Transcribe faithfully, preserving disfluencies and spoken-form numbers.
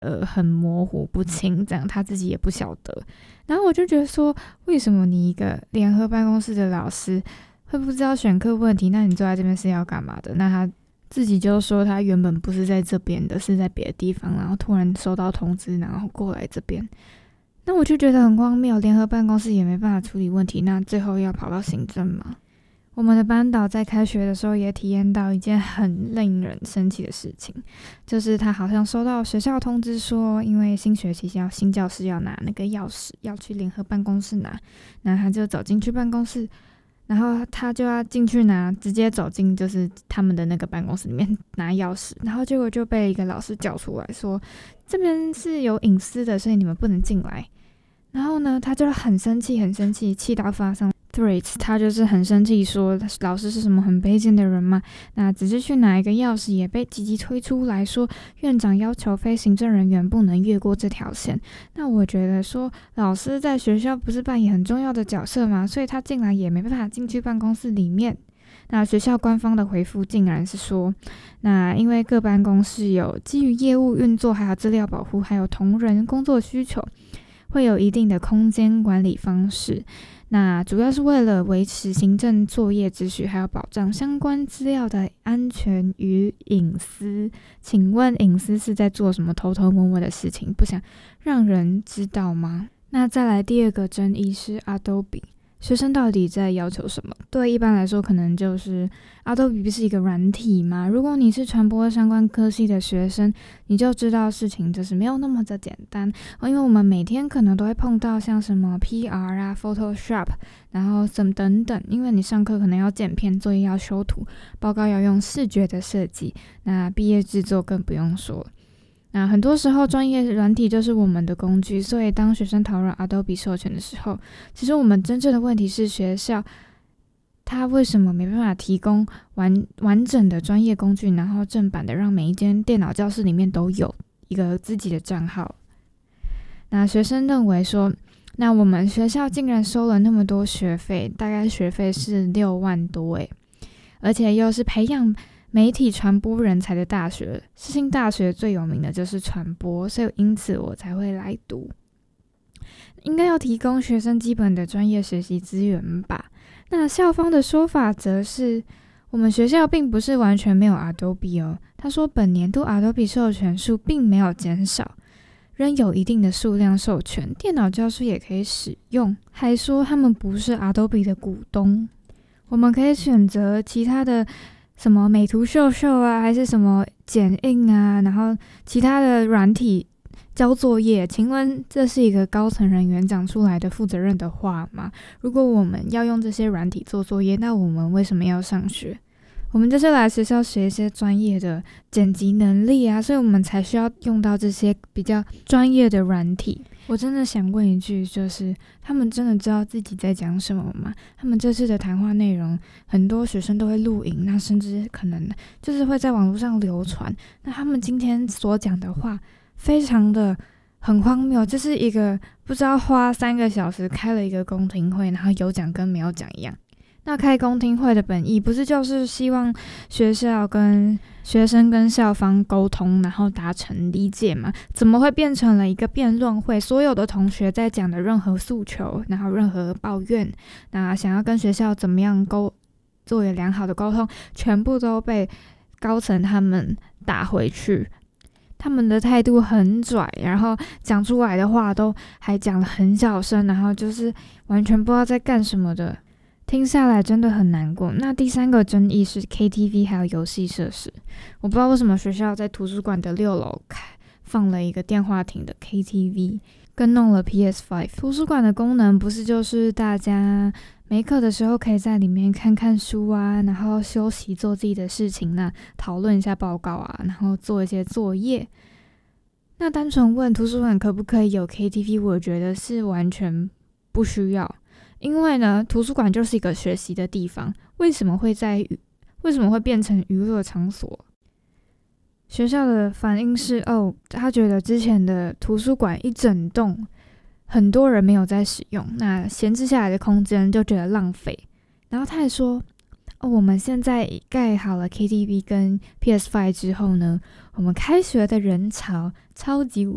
呃很模糊不清，这样他自己也不晓得。然后我就觉得说，为什么你一个联合办公室的老师会不知道选课问题？那你坐在这边是要干嘛的？那他自己就说他原本不是在这边的，是在别的地方，然后突然收到通知，然后过来这边。那我就觉得很荒谬，联合办公室也没办法处理问题，那最后要跑到行政吗？我们的班导在开学的时候也体验到一件很令人生气的事情，就是他好像收到学校通知说，因为新学期要新教室要拿那个钥匙，要去联合办公室拿，那他就走进去办公室，然后他就要进去拿，直接走进就是他们的那个办公室里面拿钥匙，然后结果就被一个老师叫出来说，这边是有隐私的，所以你们不能进来。然后呢，他就很生气，很生气，气到发上 threats， 他就是很生气说老师是什么很卑贱的人吗？那只是去拿一个钥匙也被积极推出来说，院长要求非行政人员不能越过这条线。那我觉得说老师在学校不是扮演很重要的角色吗？所以他进来也没办法进去办公室里面。那学校官方的回复竟然是说，那因为各办公室有基于业务运作还有资料保护还有同仁工作需求，会有一定的空间管理方式，那主要是为了维持行政作业秩序，还有保障相关资料的安全与隐私。请问隐私是在做什么偷偷摸摸的事情，不想让人知道吗？那再来第二个争议是 Adobe，学生到底在要求什么？对一般来说可能就是 Adobe 不是一个软体嘛，如果你是传播相关科系的学生，你就知道事情就是没有那么的简单、哦、因为我们每天可能都会碰到像什么 P R 啊 Photoshop 然后什么等等，因为你上课可能要剪片，作业要修图，报告要用视觉的设计，那毕业制作更不用说了。那很多时候专业软体就是我们的工具，所以当学生讨论 Adobe 授权的时候，其实我们真正的问题是学校它为什么没办法提供完完整的专业工具，然后正版的让每一间电脑教室里面都有一个自己的账号。那学生认为说，那我们学校竟然收了那么多学费，大概学费是六万多耶，而且又是培养媒体传播人才的大学，世新大学最有名的就是传播，所以因此我才会来读。应该要提供学生基本的专业学习资源吧。那校方的说法则是，我们学校并不是完全没有 Adobe 哦。他说本年度 Adobe 授权数并没有减少，仍有一定的数量授权，电脑教室也可以使用，还说他们不是 Adobe 的股东，我们可以选择其他的什么美图秀秀啊，还是什么剪映啊，然后其他的软体交作业。请问这是一个高层人员讲出来的负责任的话吗？如果我们要用这些软体做作业，那我们为什么要上学？我们就是来学校学一些专业的剪辑能力啊，所以我们才需要用到这些比较专业的软体。我真的想问一句，就是他们真的知道自己在讲什么吗？他们这次的谈话内容很多学生都会录影，那甚至可能就是会在网络上流传，那他们今天所讲的话非常的很荒谬，就是一个不知道花三个小时开了一个公听会，然后有讲跟没有讲一样。那开公听会的本意不是就是希望学校跟学生跟校方沟通，然后达成理解吗？怎么会变成了一个辩论会？所有的同学在讲的任何诉求，然后任何抱怨，那想要跟学校怎么样沟做有良好的沟通，全部都被高层他们打回去。他们的态度很拽，然后讲出来的话都还讲得很小声，然后就是完全不知道在干什么的，听下来真的很难过。那第三个争议是 K T V 还有游戏设施，我不知道为什么学校在图书馆的六楼放了一个电话亭的 K T V， 跟弄了 P S 五。 图书馆的功能不是就是大家没课的时候可以在里面看看书啊，然后休息做自己的事情，那讨论一下报告啊，然后做一些作业。那单纯问图书馆可不可以有 K T V， 我觉得是完全不需要，因为呢，图书馆就是一个学习的地方，为什么会在为什么会变成娱乐场所？学校的反应是，哦，他觉得之前的图书馆一整栋很多人没有在使用，那闲置下来的空间就觉得浪费。然后他还说，哦，我们现在盖好了 K T V 跟 P S 五 之后呢，我们开学的人潮超级无